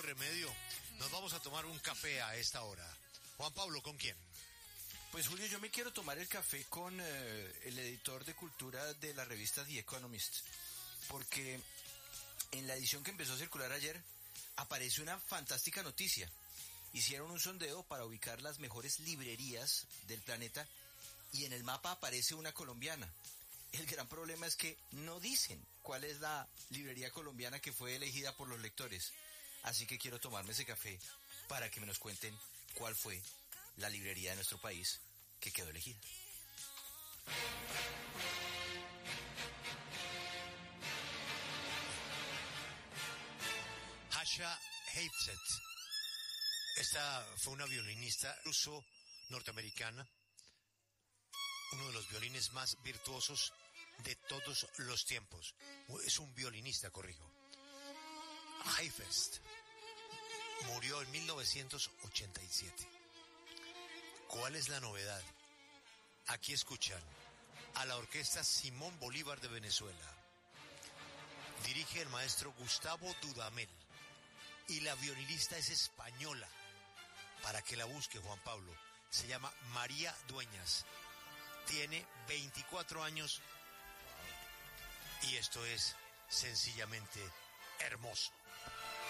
remedio. Nos vamos a tomar un café a esta hora. Juan Pablo, ¿con quién? Pues Julio, yo me quiero tomar el café con el editor de cultura de la revista The Economist, porque en la edición que empezó a circular ayer aparece una fantástica noticia. Hicieron un sondeo para ubicar las mejores librerías del planeta y en el mapa aparece una colombiana. El gran problema es que no dicen cuál es la librería colombiana que fue elegida por los lectores. Así que quiero tomarme ese café para que me nos cuenten cuál fue la librería de nuestro país que quedó elegida. Asha Heifetz. Esta fue una violinista ruso-norteamericana, uno de los violines más virtuosos de todos los tiempos. Es un violinista, corrijo. Heifetz murió en 1987. ¿Cuál es la novedad? Aquí escuchan a la orquesta Simón Bolívar de Venezuela. Dirige el maestro Gustavo Dudamel y la violinista es española. Para que la busque, Juan Pablo. Se llama María Dueñas. Tiene 24 años y esto es sencillamente hermoso.